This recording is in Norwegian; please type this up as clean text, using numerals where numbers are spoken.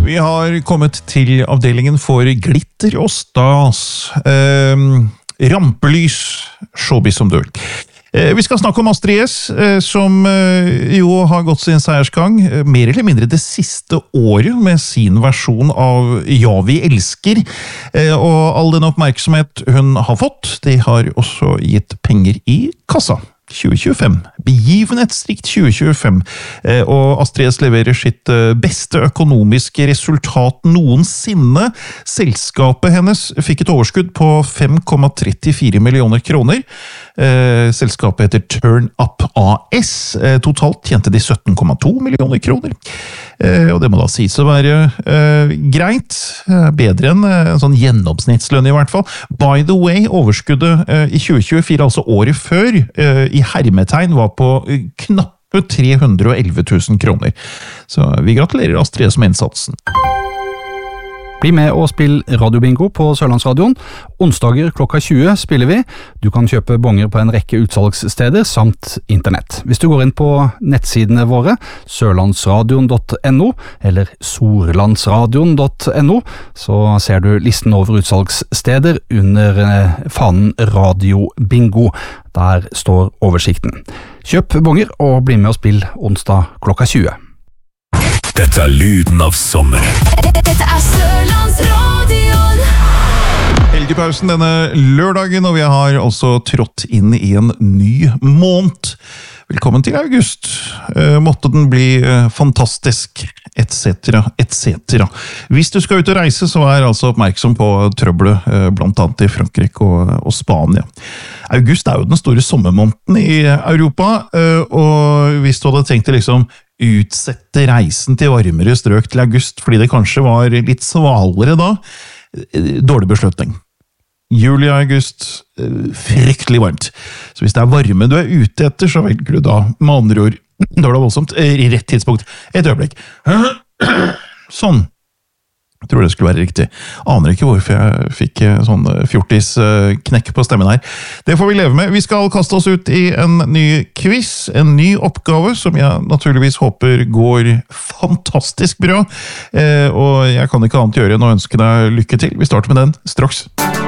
Vi har kommet til avdelingen for glitter og stas. Rampelys, showbiz som du vil. Vi skal snakke om Astrid S, som jo har gått sin seiersgang mer eller mindre det siste året med sin versjon av Ja, vi elsker. Og all den oppmerksomhet hun har fått, det har også gitt penger i kassa. 2025. Begivenhetsrikt 2025. Og Astrid S leverer sitt beste økonomiske resultat noensinne. Selskapet hennes fikk et overskudd på 5,34 millioner kroner. Selskapet heter Turn Up AS. Totalt tjente de 17,2 millioner kroner. Og det må da sies å være greit. Bedre enn en sånn gjennomsnittslønn i hvert fall. By the way, overskuddet i 2024, altså året før, i hermetegn var på knappe 311 000 kroner. Så vi gratulerer Astrid S med innsatsen. Bli med og spill radiobingo på Sørlandsradioen. Onsdager klokka 20 spiller vi. Du kan kjøpe bonger på en rekke utsalgssteder samt internett. Hvis du går inn på nettsidene våre, sørlandsradion.no eller sorlandsradion.no, så ser du listen over utsalgssteder under fanen radiobingo. Der står oversikten. Kjøp bonger og bli med og spill onsdag klokka 20. Dette lyden av sommer. Dette Sørlandsradion. Helgepausen denne lørdagen, og vi har også trådt inn i en ny måned. Velkommen til august. Måtte den bli fantastisk, etc., etc. Hvis du skal ut og reise, så altså oppmerksom på trøbbelet, blant annet i Frankrike og Spania. August jo den store sommermåneden i Europa, og hvis du hadde tenkt liksom utsette reisen til varmere strøk til august, fordi det kanskje var litt svalere da, dårlig beslutning. Juli og august, fryktelig varmt. Så hvis det varme du ute etter, så velger du da, med andre ord, da det voldsomt, i rett tidspunkt. Et øyeblikk. Sånn. Jeg tror det skulle være riktig. Aner ikke hvorfor jeg fikk sånn fjortis-knekk på stemmen her. Det får vi leve med. Vi skal kaste oss ut i en ny quiz, en ny oppgave, som jeg naturligvis håper går fantastisk bra. Og jeg kan ikke annet gjøre enn å ønske deg lykke til. Vi starter med den straks.